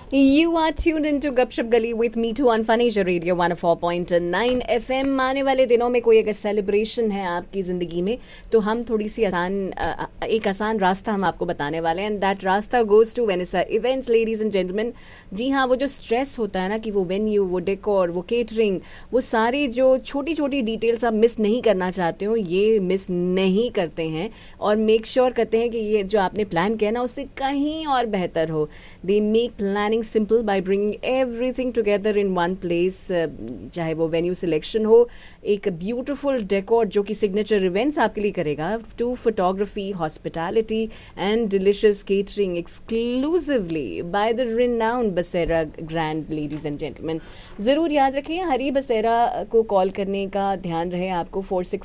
You are tuned into Gupshup Gali with me too on Fun Asia Radio 104.9 FM। आने वाले दिनों में कोई अगर सेलिब्रेशन है आपकी ज़िंदगी में तो हम थोड़ी सी एक आसान रास्ता हम आपको बताने वाले हैं। एंड दैट रास्ता goes to Vanessa events ladies and gentleman. जी हाँ, वो जो स्ट्रेस होता है ना कि वो वेन्यू, वो डेकोर, वो केटरिंग, वो सारी जो छोटी छोटी डिटेल्स आप मिस नहीं करना चाहते हो, ये मिस नहीं करते हैं और मेक श्योर करते हैं कि ये जो आपने प्लान किया ना उससे कहीं और बेहतर हो। They make planning simple by bringing everything together in one place. चाहे वो वेन्यू सिलेक्शन हो, एक ब्यूटिफुल डेकोर जो कि सिग्नेचर इवेंट्स आपके लिए करेगा, to photography, hospitality and delicious catering exclusively by the renowned बसेरा ग्रैंड। लेडीज एंड जेंटलमैन, ज़रूर याद रखिए हरी बसेरा को कॉल करने का ध्यान रहे आपको।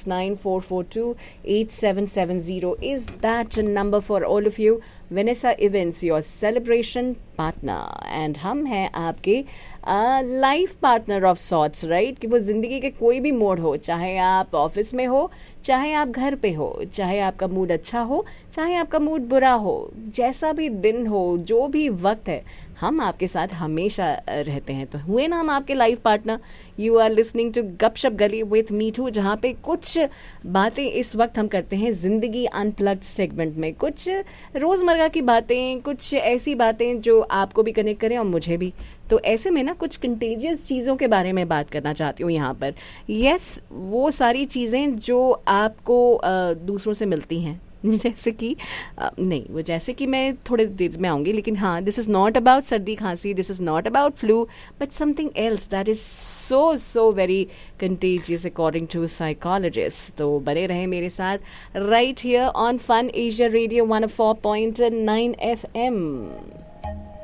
4694428770 is that number for all of you. Vanessa events, your celebration partner. And हम हैं आपके life partner of sorts, right? कि वो ज़िंदगी के कोई भी मोड हो, चाहे आप ऑफिस में हो, चाहे आप घर पे हो, चाहे आपका मूड अच्छा हो, चाहे आपका मूड बुरा हो, जैसा भी दिन हो, जो भी वक्त है, हम आपके साथ हमेशा रहते हैं। तो हुए ना हम आपके life partner. You are listening to गपशप गली विथ मी टू, जहाँ पे कुछ बातें इस वक्त हम करते हैं ज़िंदगी अनप्लग्ड सेगमेंट में। कुछ रोज़मर्रा की बातें, कुछ ऐसी बातें जो आपको भी कनेक्ट करें और मुझे भी। तो ऐसे में ना कुछ कंटेजियस चीज़ों के बारे में बात करना चाहती हूँ यहाँ पर। यस, वो सारी चीज़ें जो आपको दूसरों से मिलती हैं, जैसे कि नहीं, वो जैसे कि मैं थोड़े देर में आऊँगी, लेकिन हाँ, दिस इज़ नॉट अबाउट सर्दी खांसी, this is not about flu, but something else that is so very contagious according to psychologist. तो बने रहें मेरे साथ right here on fun Asia radio 104.9 FM।